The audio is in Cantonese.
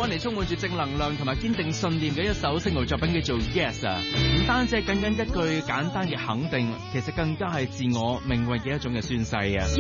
揾嚟充滿住正能量同埋堅定信念嘅一首 single 作品，叫做 Yes 啊！唔單止係僅僅一句簡單嘅肯定，其實更加係自我命運嘅一種嘅宣誓啊！